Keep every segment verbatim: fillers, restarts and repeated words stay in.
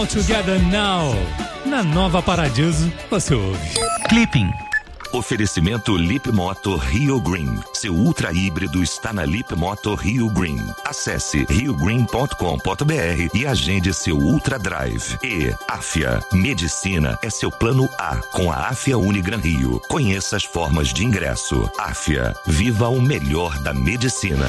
Together Now. Na Nova Paradiso, você ouve. Clipping. Oferecimento Lip Moto Rio Green. Seu ultra híbrido está na Lip Moto Rio Green. Acesse rio green ponto com ponto b r e agende seu Ultra Drive. E Afia. Medicina é seu plano A com a Afia Unigran Rio. Conheça as formas de ingresso. Afia. Viva o melhor da medicina.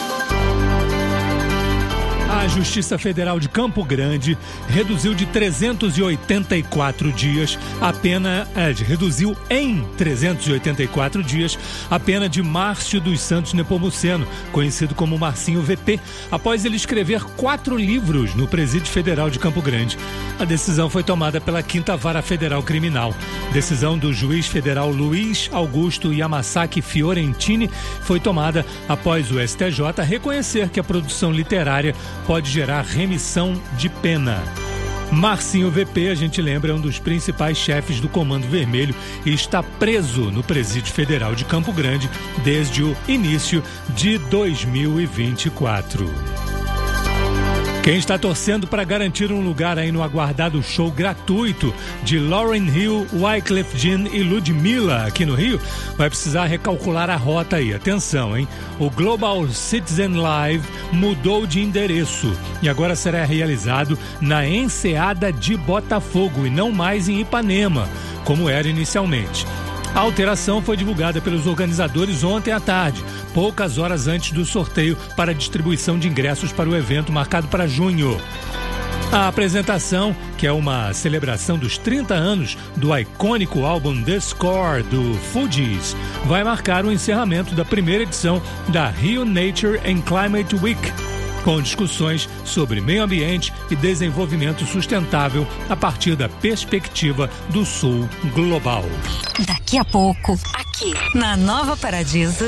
A Justiça Federal de Campo Grande reduziu de trezentos e oitenta e quatro dias a pena, é, reduziu em trezentos e oitenta e quatro dias a pena de Márcio dos Santos Nepomuceno, conhecido como Marcinho V P, após ele escrever quatro livros no Presídio Federal de Campo Grande. A decisão foi tomada pela Quinta Vara Federal Criminal. Decisão do juiz federal Luiz Augusto Yamasaki Fiorentini foi tomada após o S T J reconhecer que a produção literária pode gerar remissão de pena. Marcinho V P, a gente lembra, é um dos principais chefes do Comando Vermelho e está preso no Presídio Federal de Campo Grande desde o início de dois mil e vinte e quatro. Quem está torcendo para garantir um lugar aí no aguardado show gratuito de Lauryn Hill, Wyclef Jean e Ludmilla aqui no Rio, vai precisar recalcular a rota aí. Atenção, hein? O Global Citizen Live mudou de endereço e agora será realizado na Enseada de Botafogo e não mais em Ipanema, como era inicialmente. A alteração foi divulgada pelos organizadores ontem à tarde, poucas horas antes do sorteio para a distribuição de ingressos para o evento marcado para junho. A apresentação, que é uma celebração dos trinta anos do icônico álbum The Score do Fugees, vai marcar o encerramento da primeira edição da Rio Nature and Climate Week, com discussões sobre meio ambiente e desenvolvimento sustentável a partir da perspectiva do Sul global. Daqui a pouco, aqui na Nova Paradiso.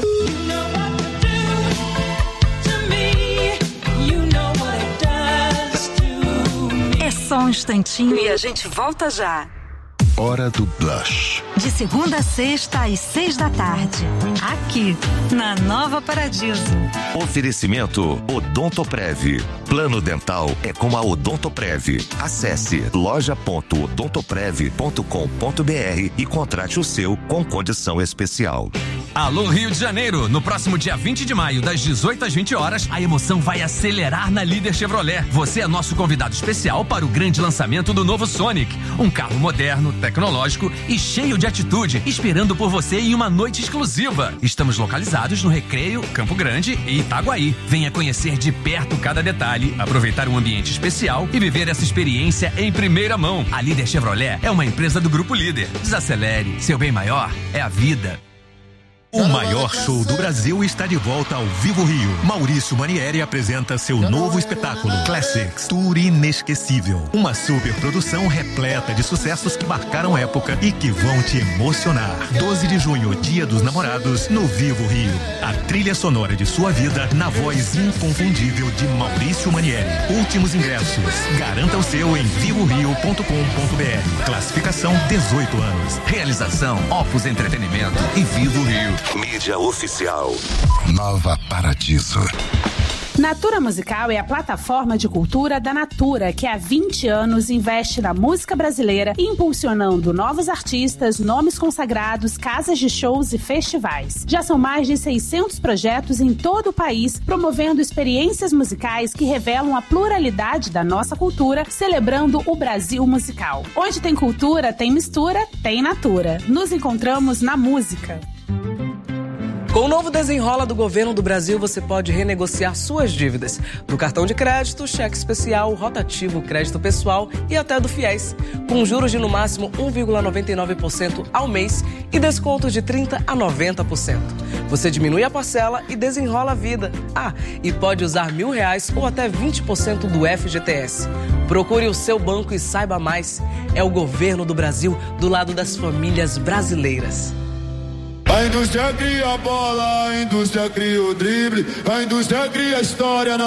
É só um instantinho e a gente volta já. Hora do Blush. De segunda a sexta às seis da tarde. Aqui, na Nova Paradiso. Oferecimento Odontoprev. Plano dental é com a Odontoprev. Acesse loja ponto odontoprev ponto com ponto b r e contrate o seu com condição especial. Alô Rio de Janeiro, no próximo dia vinte de maio, das dezoito às vinte horas, a emoção vai acelerar na Líder Chevrolet. Você é nosso convidado especial para o grande lançamento do novo Sonic. Um carro moderno, tecnológico e cheio de atitude, esperando por você em uma noite exclusiva. Estamos localizados no Recreio, Campo Grande e Itaguaí. Venha conhecer de perto cada detalhe, aproveitar um ambiente especial e viver essa experiência em primeira mão. A Líder Chevrolet é uma empresa do Grupo Líder. Desacelere, seu bem maior é a vida. O maior show do Brasil está de volta ao Vivo Rio. Maurício Manieri apresenta seu novo espetáculo, Classics, Tour Inesquecível. Uma super produção repleta de sucessos que marcaram época e que vão te emocionar. doze de junho, Dia dos Namorados, no Vivo Rio. A trilha sonora de sua vida na voz inconfundível de Maurício Manieri. Últimos ingressos. Garanta o seu em vivo rio ponto com ponto b r. Classificação dezoito anos. Realização Opus Entretenimento e Vivo Rio. Mídia oficial. Nova Paradiso. Natura Musical é a plataforma de cultura da Natura, que há vinte anos investe na música brasileira, impulsionando novos artistas, nomes consagrados, casas de shows e festivais. Já são mais de seiscentos projetos em todo o país, promovendo experiências musicais que revelam a pluralidade da nossa cultura, celebrando o Brasil musical. Onde tem cultura, tem mistura, tem Natura. Nos encontramos na música. Com o novo Desenrola do Governo do Brasil, você pode renegociar suas dívidas do cartão de crédito, cheque especial, rotativo, crédito pessoal e até do FIES, com juros de no máximo um vírgula noventa e nove por cento ao mês e descontos de trinta por cento a noventa por cento. Você diminui a parcela e desenrola a vida. Ah, e pode usar mil reais ou até vinte por cento do F G T S. Procure o seu banco e saiba mais. É o Governo do Brasil do lado das famílias brasileiras. A indústria cria a bola, a indústria cria o drible, a indústria cria a história.